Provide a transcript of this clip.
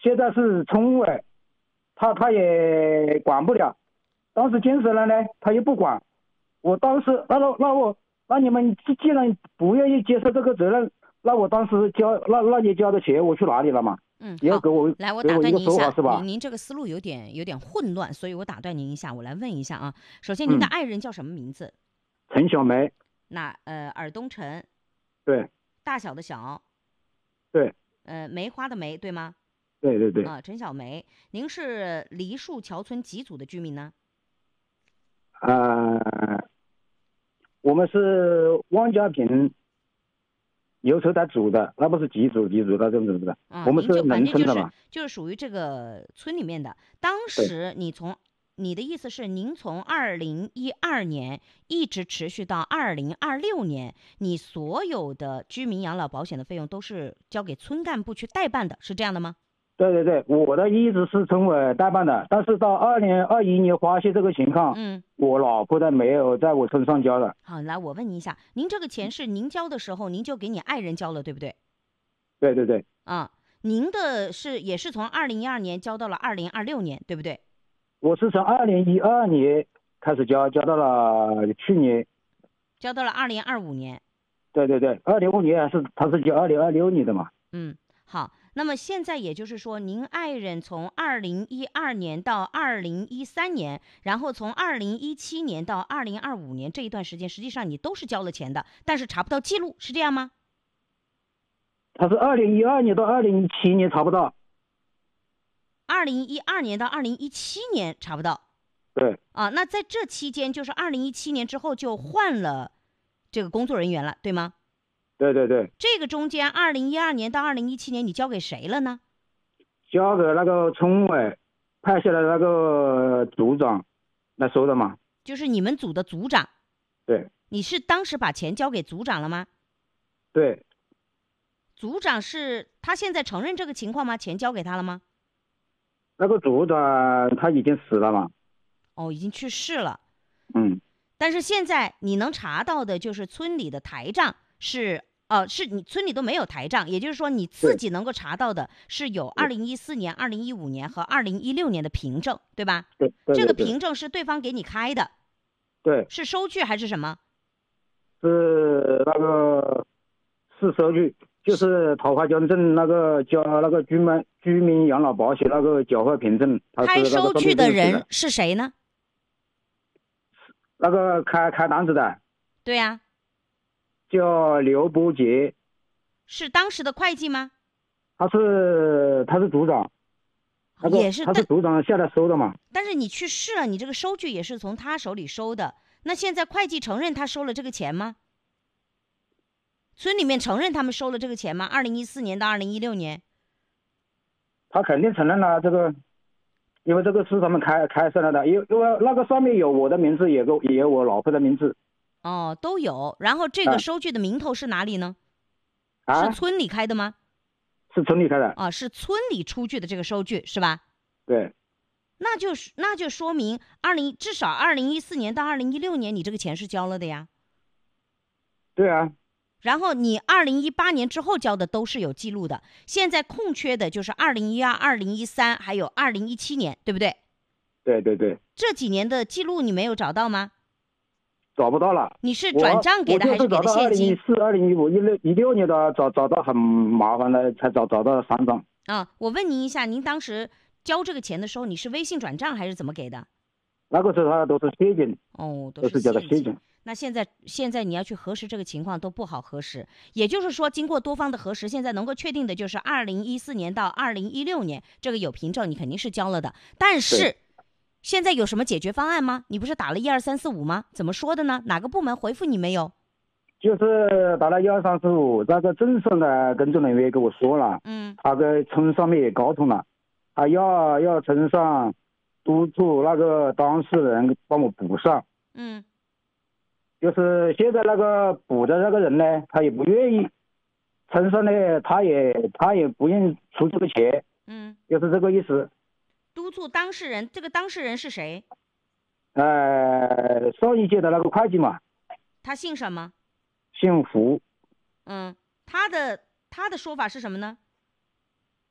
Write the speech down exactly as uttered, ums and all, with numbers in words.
现在是村委，他他也管不了。当时建设了呢，他也不管。我当时那那那我那你们既既然不愿意接受这个责任，那我当时交那那你交的钱我去哪里了嘛？ 嗯， 也要给我来，我给我一个打断您一下， 说法是吧？ 您您这个思路有点有点混乱，所以我打断您一下，我来问一下啊。首先， 嗯您的爱人叫什么名字？ 陈小梅。 那呃，尔东陈， 对大小的小， 对呃，梅花的梅，对吗？ 对对对。 啊，陈小梅，您是梨树桥村几组的居民呢？ 呃，我们是汪家坪油车带组的，那不是几组几组的，这种的。 啊， 我们是您就反正就是农村的嘛。 就是属于这个村里面的。当对时你从你的意思是，您从二零一二年一直持续到二零二六年，你所有的居民养老保险的费用都是交给村干部去代办的，是这样的吗？ 对对对，我的一直是村委代办的，但是到二零二一年发现这个情况， 嗯， 我老婆的没有在我村上交的。 好，来我问您一下，您这个钱是您交的时候，您就给你爱人交了，对不对？ 对对对， 啊，您的是也是从二零一二年交到了二零二六年，对不对？ 我是从二零一二年开始交，交到了去年。 交到了二零二五年。 对对对，二零五年是他是交二零二六年的嘛。 嗯，好，那么现在也就是说，您爱人从二零一二年到二零一三年，然后从二零一七年到二零二五年这一段时间，实际上你都是交了钱的，但是查不到记录，是这样吗？ 他是二零一二年到二零一七年查不到。 二零一二年到二零一七年查不到。 对啊，那在这期间，就是二零一七年之后就换了这个工作人员了，对吗？ 对对对， 这个中间，二零一二年到二零一七年，你交给谁了呢？ 交给那个村委派下来那个组长来收的嘛。 就是你们组的组长。 对你是当时把钱交给组长了吗？ 对， 组长是他现在承认这个情况吗？钱交给他了吗？ 那个组长他已经死了嘛。 哦，已经去世了。 嗯， 但是现在你能查到的就是村里的台账是，呃，是你村里都没有台账，也就是说你自己能够查到的是有二零一四年、二零一五年和二零一六年的凭证，对吧？ 对对对对， 这个凭证是对方给你开的。 对， 是收据还是什么？ 是那个是收据，就是桃花江镇那个交那个居民居民养老保险那个缴费凭证。 开收据的人是谁呢？ 那个开开单子的。 对呀、啊， 叫刘伯杰。 是当时的会计吗？ 他是他是组长。那个、 也是他是组长下来收的嘛。 但是你去世了，你这个收据也是从他手里收的。那现在会计承认他收了这个钱吗？村里面承认他们收了这个钱吗？二零一四年到二零一六年， 他肯定承认了这个，因为这个是他们开开设了的，因为因为那个上面有我的名字，也有也有我老婆的名字。 哦，都有。然后这个收据的名头是哪里呢？ 啊， 是村里开的吗？ 是村里开的。 啊，是村里出具的这个收据是吧？ 对。 那就是那就说明二零至少二零一四年到二零一六年，你这个钱是交了的呀。 对啊。 然后你二零一八年之后交的都是有记录的，现在空缺的就是二零一二、二零一三还有二零一七年，对不对？ 对对对。 这几年的记录你没有找到吗？ 找不到了。 你是转账给的还是给的现金？ 二零一四、二零一五、一六、一六年的找找到很麻烦的，才找找到三张。 啊，我问您一下，您当时交这个钱的时候，你是微信转账还是怎么给的？ 那个时候他都是现金。 哦， 都是交的现金。 那现在现在你要去核实这个情况都不好核实，也就是说，经过多方的核实，现在能够确定的就是二零一四年到二零一六年这个有凭证，你肯定是交了的。但是现在有什么解决方案吗？你不是打了一二三四五吗？怎么说的呢？哪个部门回复你没有？ 就是打了一二三四五，那个镇上的工作人员跟我说了， 嗯， 他跟村上面也沟通了，他要要村上督促那个当事人帮我补上。 嗯， 就是现在那个补的那个人呢，他也不愿意，村上呢，他也他也不愿意出这个钱。 嗯， 就是这个意思。 督促当事人，这个当事人是谁？ 呃，上一届的那个会计嘛。 他姓什么？ 姓胡。 嗯，他的他的说法是什么呢？